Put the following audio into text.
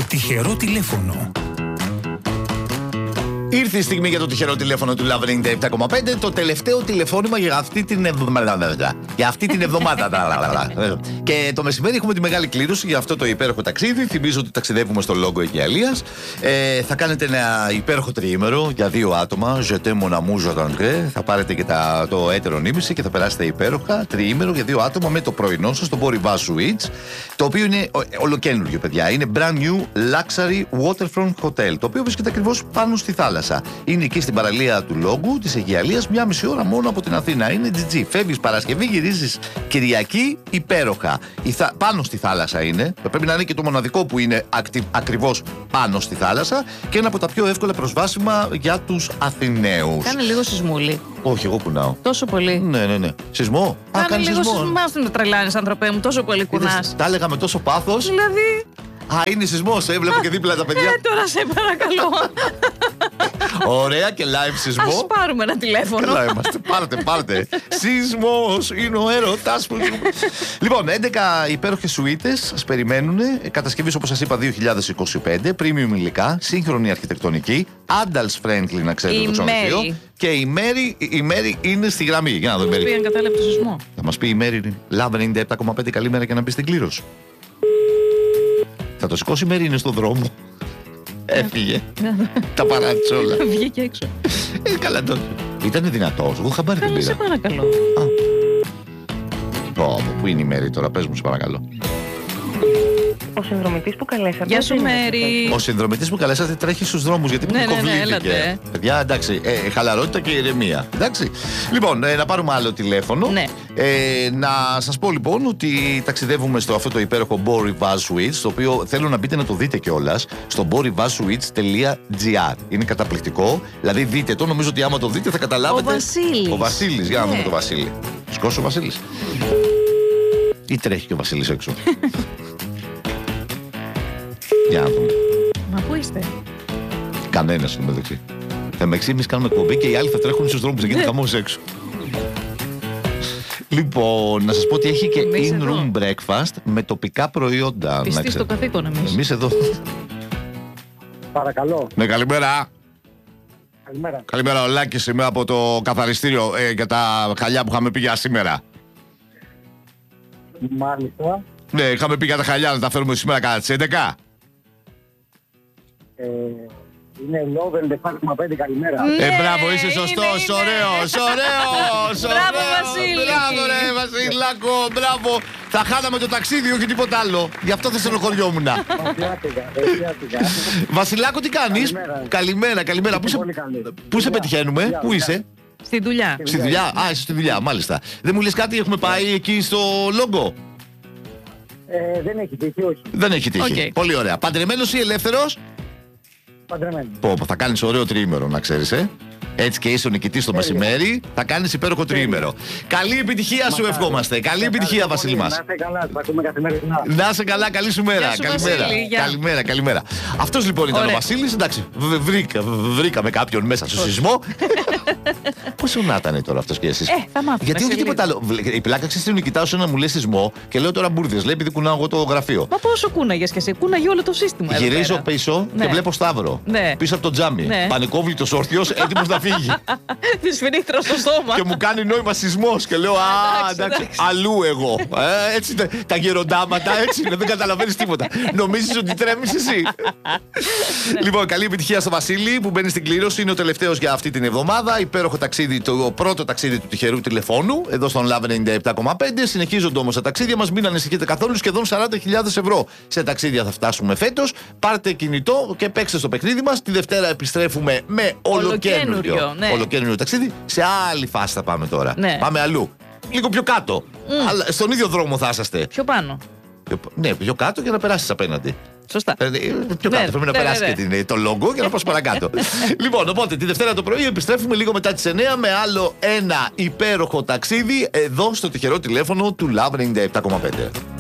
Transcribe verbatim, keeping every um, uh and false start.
τυχερό τηλέφωνο. Ήρθε η στιγμή για το τυχερό τηλέφωνο του Love ενενήντα επτά κόμμα πέντε. Το τελευταίο τηλεφώνημα για αυτή την εβδομάδα. Για αυτή την εβδομάδα. Και το μεσημέρι έχουμε τη μεγάλη κλήρωση για αυτό το υπέροχο ταξίδι. Θυμίζω ότι ταξιδεύουμε στο Λόγκο Αιγιαλίας. Ε, θα κάνετε ένα υπέροχο τριήμερο για δύο άτομα. Je t'aime mon amour, je t'aime. Θα πάρετε και τα, το έτερο νήμιση και θα περάσετε υπέροχα. Τριήμερο για δύο άτομα με το πρωινό σας στο Borivas Suites. Το οποίο είναι ολοκένουργιο, παιδιά. Είναι brand new luxury waterfront hotel. Το οποίο βρίσκεται ακριβώς πάνω στη θάλασσα. Είναι εκεί στην παραλία του Λόγκου της Αιγιαλίας, μια μισή ώρα μόνο από την Αθήνα. Είναι τζι τζι. Φεύγεις Παρασκευή, γυρίζεις Κυριακή, υπέροχα. Θα... Πάνω στη θάλασσα είναι. Πρέπει να είναι και το μοναδικό που είναι ακτι... ακριβώς πάνω στη θάλασσα και ένα από τα πιο εύκολα προσβάσιμα για τους Αθηναίους. Κάνε λίγο σεισμούλη. Όχι, εγώ κουνάω. Τόσο πολύ. Ναι, ναι, ναι. Σεισμό. Κάνε, Α, κάνει λίγο σεισμό. σεισμό. Μας την τρελάνεις, άνθρωπέ μου. Τόσο πολύ κουνάς. Τα έλεγα με τόσο πάθος. Δηλαδή. Α, είναι σεισμός, ε, βλέπω και δίπλα τα παιδιά. Ε, τώρα σε παρακαλώ. Ωραία και live σεισμό. Ας πάρουμε ένα τηλέφωνο. Καλά είμαστε, πάρτε, πάρτε. Σεισμός είναι ο έρωτας που... Λοιπόν, έντεκα υπέροχες σουίτες σας περιμένουν. Κατασκευής, όπως σας είπα, δύο χιλιάδες είκοσι πέντε. Premium υλικά, σύγχρονη αρχιτεκτονική, adults friendly, να ξέρετε το ξενοδοχείο. Και η Μέρη, η Μέρη είναι στη γραμμή. Για να δω, Μέρη. Θα πει αν κατάλαβε το σεισμό. Θα μας πει η Μέρη, Love ενενήντα επτά κόμμα πέντε, καλημέρα και να μπει στην κλήρωση. Θα το σηκώσει η Μέρη, είναι στον δρόμο. Έφυγε. Τα παράτησε όλα. Βγήκε έξω. Ε, καλά τότε. Ήτανε δυνατός. Εγώ χαμπάρι την Καλά, πήρα. σε παρακαλώ. Πω, πού είναι η Μέρη τώρα, πες μου, σε παρακαλώ. Ο συνδρομητής που καλέσατε. Γεια σου, Μέρη. Ο συνδρομητής που καλέσατε τρέχει στους δρόμους γιατί Ναι, ναι, ναι, κοβλήθηκε. έλατε. Παιδιά, εντάξει, ε, χαλαρότητα και ηρεμία. Εντάξει. Λοιπόν, ε, να πάρουμε άλλο τηλέφωνο. Ναι. Ε, να σας πω λοιπόν ότι ταξιδεύουμε στο αυτό το υπέροχο Borivas Suites, το οποίο θέλω να μπείτε να το δείτε κιόλας στο borivasuites τελεία gr. Είναι καταπληκτικό. Δηλαδή δείτε το, νομίζω ότι άμα το δείτε θα καταλάβετε. Ο Βασίλης. Ο Βασίλης, για να Ναι. δούμε το Βασίλη. Σκόσο ο Βασίλης. Ή τρέχει και ο Βασίλης έξω. Για να δούμε. Μα πού είστε? Κανένα στο μεταξύ. Θα με εμείς κάνουμε εκπομπή και οι άλλοι θα τρέχουν στους δρόμους. Γίνεται χαμός έξω. Λοιπόν, να σας πω ότι έχει και Εμείς in-room εδώ. breakfast με τοπικά προϊόντα. Πιστοί στο καθήκον εμείς. Εμείς εδώ. Παρακαλώ. Ναι, καλημέρα. Καλημέρα. Καλημέρα, ο Λάκης είμαι από το καθαριστήριο ε, για τα χαλιά που είχαμε πει για σήμερα. Μάλιστα. Ναι, είχαμε πει για τα χαλιά να τα φέρουμε σήμερα κατά τις έντεκα. Ε, είναι Love ενενήντα επτά κόμμα πέντε, καλημέρα. Ναι, Ε, μπράβο, είσαι σωστός, είναι, είναι. ωραίος, ωραίος, Μπράβο, ωραίος. Βασίλη. Μπράβο, ρε, Βασιλάκο, μπράβο. Θα χάναμε το ταξίδι, όχι τίποτα άλλο. Γι' αυτό θα στενοχωριόμουν. Μαθιάστηκα, μαθιάστηκα. Βασιλάκο, τι κάνεις? Καλημέρα. Καλημέρα, καλημέρα. Πού σε, Πολύ καλή. πού σε Δουλειά. πετυχαίνουμε, Δουλειά, πού δουλειά. είσαι? Στη δουλειά. Στη δουλειά. Α, είσαι στη δουλειά, μάλιστα. Δεν μου λες κάτι, έχουμε πάει εκεί στο Λόγκο? Ε, δεν έχει τύχει, όχι. Δεν έχει τύχει. Οκ. Πολύ ωραία. Παντρεμένος ή ελεύθερος? Παντρεμένη. Πω, πω, θα κάνεις ωραίο τριήμερο, να ξέρεις, ε. Έτσι και είσαι ο νικητής το μεσημέρι, θα κάνεις υπέροχο τριήμερο. Καλή επιτυχία σου ευχόμαστε. Καλή επιτυχία, Βασίλη μας. Να είστε καλά, θα ακούμε καθημερινά. Να είσαι καλά, καλή σου μέρα. Γεια σου, Καλημέρα. Βασίλη, γεια. Καλημέρα, καλημέρα. Αυτός λοιπόν ήταν Ωραία. ο Βασίλης. Εντάξει, β- βρήκα, β- βρήκαμε κάποιον μέσα στο σεισμό. Πόσο να ήταν τώρα αυτός και εσείς? Ε, θα μάθουμε Γιατί σε όχι τίποτα λίγο. άλλο. Βλέ- Η πλάκα ξέρει, κοιτάω σε να μου λέει σεισμό και λέω τώρα μπουρδες. Λέει επειδή κουνάω εγώ το γραφείο. Μα πόσο κούναγες και εσύ? Κούναγε όλο το σύστημα. εδώ Γυρίζω πέρα. πίσω Ναι. και βλέπω Σταύρο. Ναι. Πίσω από το τζάμι. Ναι. Πανικόβλητος όρθιος, έτοιμος να φύγει. Τη σφυρίχτρα στο στόμα. Και μου κάνει νόημα σεισμός και λέω α, Εντάξει, εντάξει, εντάξει. αλλού εγώ. Ε, έτσι είναι τα γεροντάματα, έτσι είναι, δεν καταλαβαίνεις τίποτα. Νομίζεις ότι τρέμεις εσύ? Λοιπόν, καλή επιτυχία στο Βασίλη που μπαίνει στην κλήρωση. Είναι ο τελευταίος για αυτή την εβδομάδα. Υπέροχο ταξίδι, το πρώτο ταξίδι του τυχερού τηλεφώνου εδώ στον Love ενενήντα επτά κόμμα πέντε. Συνεχίζονται όμως τα ταξίδια μας, μην ανησυχείτε καθόλου. Σχεδόν σαράντα χιλιάδες ευρώ σε ταξίδια θα φτάσουμε φέτος. Πάρτε κινητό και παίξτε στο παιχνίδι μας. Τη Δευτέρα επιστρέφουμε με ολοκένουργιο, Ολοκένουργιο, ναι. ολοκένουργιο ταξίδι. Σε άλλη φάση θα πάμε τώρα. Ναι. Πάμε αλλού. Λίγο πιο κάτω. Αλλά στον ίδιο δρόμο θα είσαστε. Πιο πάνω. Πιο- Ναι, πιο κάτω για να περάσεις απέναντι. Σωστά. Ε, Πιο Ναι, κάτω. Πρέπει να ναι, περάσει ναι, και την, το λόγο για να πας παρακάτω. Λοιπόν, οπότε τη Δευτέρα το πρωί επιστρέφουμε λίγο μετά τις εννιά με άλλο ένα υπέροχο ταξίδι εδώ στο τυχερό τηλέφωνο του Love ενενήντα επτά κόμμα πέντε.